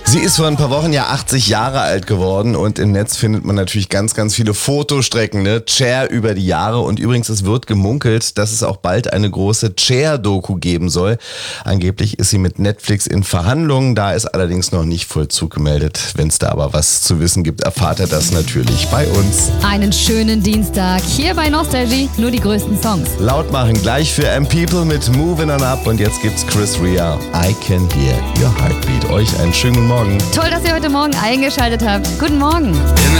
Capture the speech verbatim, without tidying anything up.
Sie ist vor ein paar Wochen ja achtzig Jahre alt geworden und im Netz findet man natürlich ganz, ganz viele Fotostrecken, ne? Cher über die Jahre, und übrigens, es wird gemunkelt, dass es auch bald eine große Cher-Doku geben soll. Angeblich ist sie mit Netflix in Verhandlungen, da ist allerdings noch nicht Vollzug gemeldet. Wenn es da aber was zu wissen gibt, erfahrt ihr das natürlich bei uns. Einen schönen Dienstag hier bei Nostalgie, nur die größten Songs. Laut machen gleich für M People mit Moving On Up, und jetzt gibt's Chris Rea, I Can Hear Your Heartbeat. Euch einen schönen Morgen. Toll, dass ihr heute Morgen eingeschaltet habt. Guten Morgen.